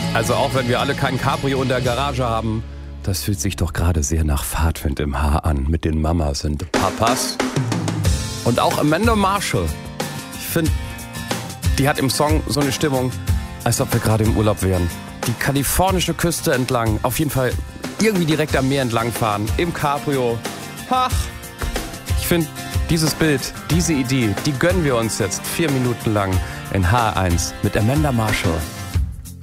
Also auch wenn wir alle kein Cabrio in der Garage haben, das fühlt sich doch gerade sehr nach Fahrtwind im Haar an mit den Mamas und Papas. Und auch Amanda Marshall. Ich finde, die hat im Song so eine Stimmung, als ob wir gerade im Urlaub wären. Die kalifornische Küste entlang, auf jeden Fall irgendwie direkt am Meer entlang fahren, im Cabrio. Ach, ich finde, dieses Bild, diese Idee, die gönnen wir uns jetzt 4 Minuten lang in H1 mit Amanda Marshall.